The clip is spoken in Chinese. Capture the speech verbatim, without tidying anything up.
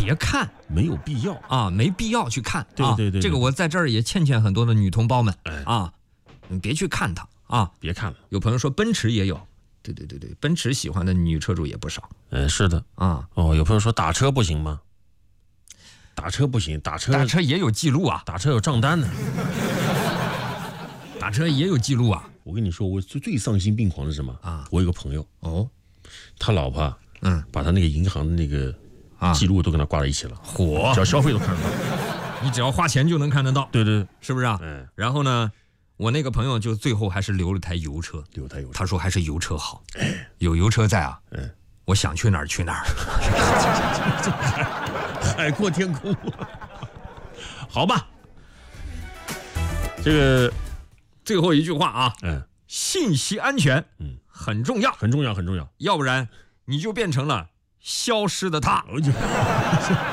别看， 没有必要啊，没必要去看。 对对 对, 对， 这个我在这儿也劝劝很多的女同胞们， 哎啊，你别去看它啊， 别看了。 有朋友说奔驰也有，对对对对，奔驰喜欢的女车主也不少。 嗯，是的啊。 哦，有朋友说打车不行吗？打车不行，打车打车也有记录啊， 打车有账单的， 打车也有记录啊。 我跟你说，我最最丧心病狂的是什么啊？ 我有个朋友哦， 他老婆嗯， 把他那个银行的那个记录都跟他挂在一起了， 火， 只要消费都看得到， 你只要花钱就能看得到， 对对， 是不是啊？ 嗯。 然后呢，我那个朋友就最后还是留了台油车， 留台油车， 他说还是油车好，有油车在啊， 嗯， 我想去哪儿去哪儿， 海阔天空。好吧，这个最后一句话啊， 嗯， 信息安全， 嗯， 很重要， 很重要，很重要， 要不然你就变成了消失的他。